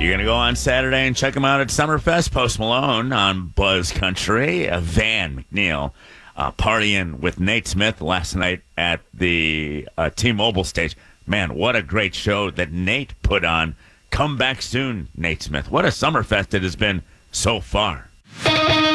You're going to go on Saturday and check him out at Summerfest. Post Malone on Buzz Country. Van McNeil partying with Nate Smith last night at the T-Mobile stage. Man, what a great show that Nate put on. Come back soon, Nate Smith. What a Summerfest it has been so far.